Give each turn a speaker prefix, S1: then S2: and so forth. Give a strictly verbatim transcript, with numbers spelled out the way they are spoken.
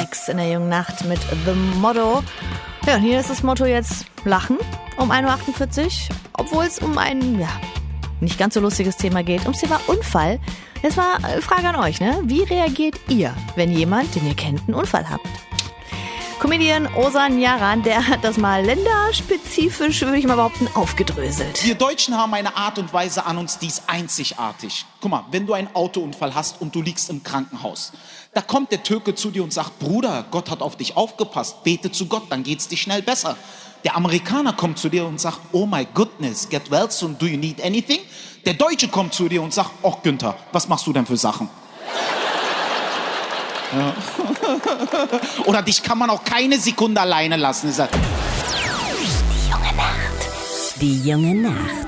S1: X in der jungen Nacht mit The Motto. Ja, und hier ist das Motto jetzt Lachen um ein Uhr achtundvierzig, obwohl es um ein, ja, nicht ganz so lustiges Thema geht, ums Thema Unfall. Jetzt mal eine Frage an euch, ne? Wie reagiert ihr, wenn jemand, den ihr kennt, einen Unfall habt? Comedian Ozan Yaran, der hat das mal länderspezifisch, würde ich mal behaupten, aufgedröselt.
S2: Wir Deutschen haben eine Art und Weise an uns, die ist einzigartig. Guck mal, wenn du einen Autounfall hast und du liegst im Krankenhaus, da kommt der Türke zu dir und sagt, Bruder, Gott hat auf dich aufgepasst, bete zu Gott, dann geht's dir schnell besser. Der Amerikaner kommt zu dir und sagt, oh my goodness, get well soon, do you need anything? Der Deutsche kommt zu dir und sagt, oh Günther, was machst du denn für Sachen? Ja. Oder dich kann man auch keine Sekunde alleine lassen.
S3: Die junge Nacht. Die junge Nacht.